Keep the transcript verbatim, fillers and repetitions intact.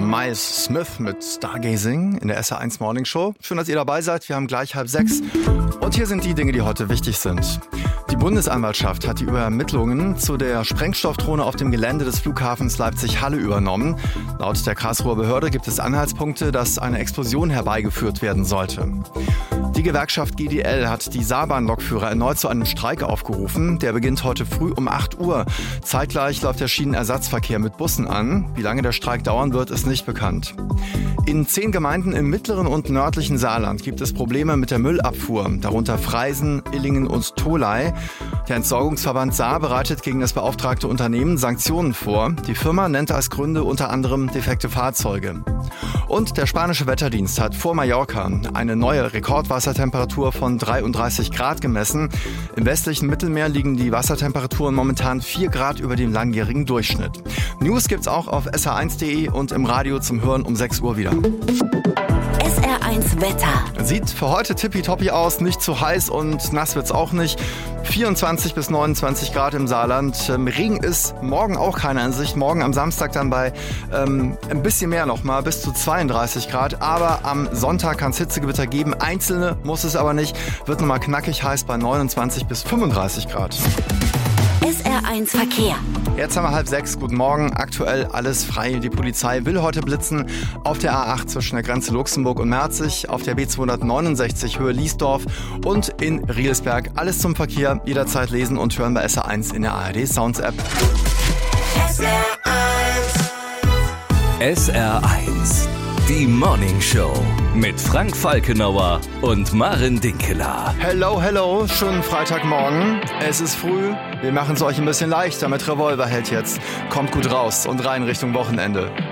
Miles Smith mit Stargazing in der S R eins Morning Show. Schön, dass ihr dabei seid. Wir haben gleich halb sechs. Und hier sind die Dinge, die heute wichtig sind. Die Bundesanwaltschaft hat die Überermittlungen zu der Sprengstoffdrohne auf dem Gelände des Flughafens Leipzig-Halle übernommen. Laut der Karlsruher Behörde gibt es Anhaltspunkte, dass eine Explosion herbeigeführt werden sollte. Die Gewerkschaft G D L hat die Saarbahn-Lokführer erneut zu einem Streik aufgerufen. Der beginnt heute früh um acht Uhr. Zeitgleich läuft der Schienenersatzverkehr mit Bussen an. Wie lange der Streik dauern wird, ist nicht bekannt. In zehn Gemeinden im mittleren und nördlichen Saarland gibt es Probleme mit der Müllabfuhr, darunter Freisen, Illingen und Tholey. Der Entsorgungsverband Saar bereitet gegen das beauftragte Unternehmen Sanktionen vor. Die Firma nennt als Gründe unter anderem defekte Fahrzeuge. Und der spanische Wetterdienst hat vor Mallorca eine neue Rekordwassertemperatur von dreiunddreißig Grad gemessen. Im westlichen Mittelmeer liegen die Wassertemperaturen momentan vier Grad über dem langjährigen Durchschnitt. News gibt's auch auf S R eins punkt de und im Radio zum Hören um sechs Uhr wieder. S R eins Wetter. Sieht für heute tippitoppi aus, nicht zu heiß und nass wird's auch nicht. vierundzwanzig bis neunundzwanzig Grad im Saarland. Ähm, Regen ist morgen auch keiner in Sicht. Morgen am Samstag dann bei ähm, ein bisschen mehr nochmal, bis zu zweiunddreißig Grad. Aber am Sonntag kann es Hitzegewitter geben. Einzelne muss es aber nicht. Wird nochmal knackig heiß bei neunundzwanzig bis fünfunddreißig Grad. S R eins Verkehr. Jetzt haben wir halb sechs. Guten Morgen. Aktuell alles frei. Die Polizei will heute blitzen auf der A acht zwischen der Grenze Luxemburg und Merzig, auf der B zweihundertneunundsechzig Höhe Liesdorf und in Rielsberg. Alles zum Verkehr. Jederzeit lesen und hören bei S R eins in der A R D Sounds App. S R eins. S R eins. Die Morning Show mit Frank Falkenauer und Maren Dinkeler. Hello, hello, schönen Freitagmorgen. Es ist früh. Wir machen es euch ein bisschen leichter mit Revolverheld jetzt. Kommt gut raus und rein Richtung Wochenende.